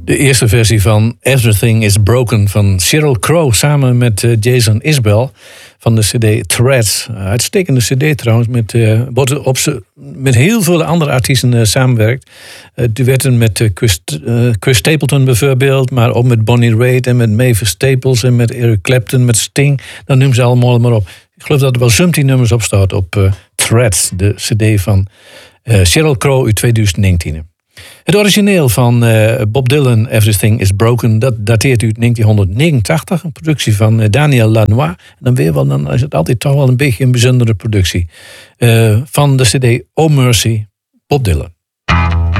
De eerste versie van Everything is Broken van Sheryl Crow samen met Jason Isbell van de cd Threads. Uitstekende cd trouwens, met heel veel andere artiesten samenwerkt. Duetten met Chris Stapleton bijvoorbeeld, maar ook met Bonnie Raitt en met Mavis Staples en met Eric Clapton, met Sting. Dan noem ze allemaal maar op. Ik geloof dat er wel 17 nummers op staat op Threads, de cd van Sheryl Crow uit 2019. Het origineel van Bob Dylan, Everything is Broken, dat dateert uit 1989. Een productie van Daniel Lanois. En dan is het altijd toch wel een beetje een bijzondere productie. Van de cd Oh Mercy, Bob Dylan.